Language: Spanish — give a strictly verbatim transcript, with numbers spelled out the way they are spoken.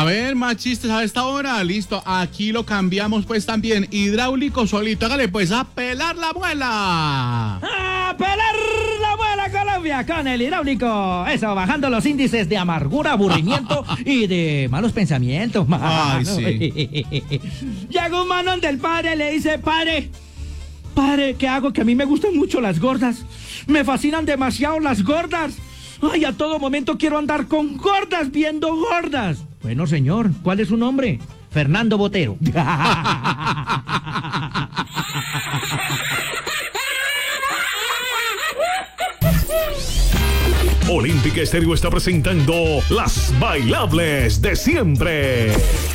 A ver, más chistes a esta hora. Listo, aquí lo cambiamos pues también. Hidráulico solito. Hágale pues a pelar la muela. ¡A pelar la muela, Colombia! Con el hidráulico. Eso, bajando los índices de amargura, aburrimiento y de malos pensamientos. Ay, sí. Llega un manón del padre, le dice: padre, padre, ¿qué hago? Que a mí me gustan mucho las gordas. Me fascinan demasiado las gordas. Ay, a todo momento quiero andar con gordas, viendo gordas. Bueno, señor, ¿cuál es su nombre? Fernando Botero. Olímpica Estéreo está presentando Las Bailables de Siempre.